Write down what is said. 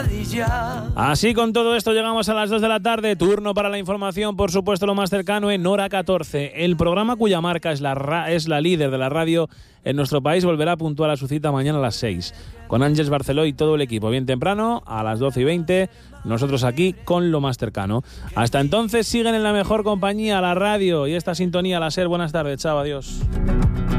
Así con todo esto llegamos a las 2 de la tarde, turno para la información, por supuesto lo más cercano en Hora 14. El programa cuya marca es la líder de la radio en nuestro país volverá puntual a su cita mañana a las 6, con Ángeles Barceló y todo el equipo, bien temprano, a las 12:20, nosotros aquí con lo más cercano. Hasta entonces siguen en la mejor compañía, la radio y esta sintonía, la SER. Buenas tardes, chao, adiós.